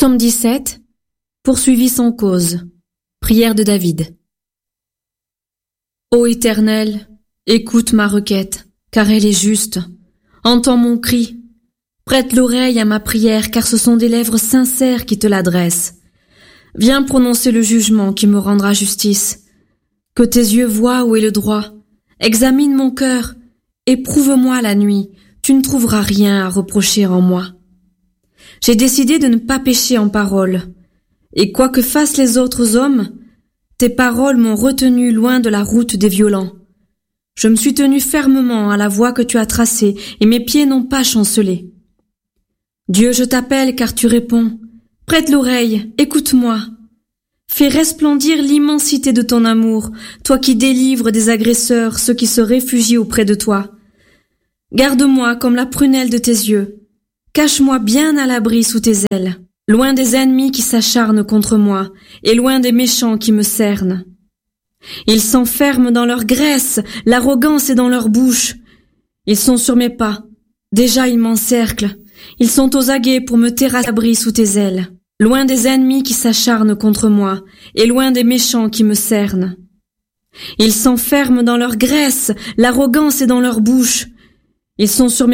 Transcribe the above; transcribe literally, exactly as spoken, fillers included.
Psaume dix-sept, poursuivi sans cause. Prière de David. Ô Éternel, écoute ma requête, car elle est juste. Entends mon cri. Prête l'oreille à ma prière, car ce sont des lèvres sincères qui te l'adressent. Viens prononcer le jugement qui me rendra justice. Que tes yeux voient où est le droit. Examine mon cœur. Éprouve-moi la nuit. Tu ne trouveras rien à reprocher en moi. J'ai décidé de ne pas pécher en parole. Et quoi que fassent les autres hommes, tes paroles m'ont retenu loin de la route des violents. Je me suis tenu fermement à la voie que tu as tracée, et mes pieds n'ont pas chancelé. Dieu, je t'appelle car tu réponds. Prête l'oreille, écoute-moi. Fais resplendir l'immensité de ton amour, toi qui délivres des agresseurs ceux qui se réfugient auprès de toi. Garde-moi comme la prunelle de tes yeux. Cache-moi bien à l'abri sous tes ailes, loin des ennemis qui s'acharnent contre moi, et loin des méchants qui me cernent. Ils s'enferment dans leur graisse, l'arrogance est dans leur bouche. Ils sont sur mes pas, déjà ils m'encerclent, ils sont aux aguets pour me terrasser à l'abri sous tes ailes, loin des ennemis qui s'acharnent contre moi, et loin des méchants qui me cernent. Ils s'enferment dans leur graisse, l'arrogance est dans leur bouche. Ils sont sur mes